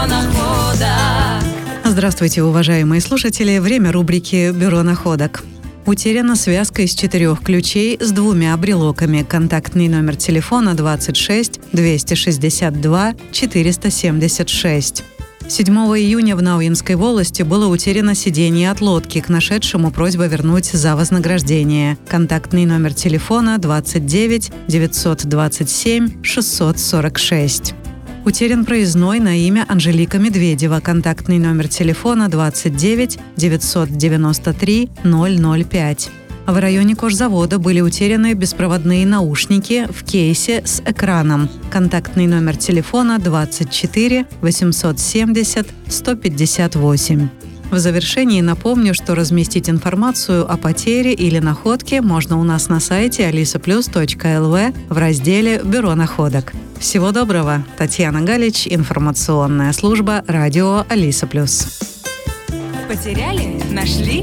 Здравствуйте, уважаемые слушатели. Время рубрики «Бюро находок». Утеряна связка из 4 ключей с 2 брелоками. Контактный номер телефона 26 262 476. 7 июня в Науинской волости было утеряно сиденье от лодки. К нашедшему просьба вернуть за вознаграждение. Контактный номер телефона 29 927 646. Утерян проездной на имя Анжелика Медведева. Контактный номер телефона 29 993 005. В районе кожзавода были утеряны беспроводные наушники в кейсе с экраном. Контактный номер телефона 24 870 158. В завершении напомню, что разместить информацию о потере или находке можно у нас на сайте alisaplus.lv в разделе «Бюро находок». Всего доброго! Татьяна Галич, информационная служба радио Алиса Плюс. Потеряли? Нашли?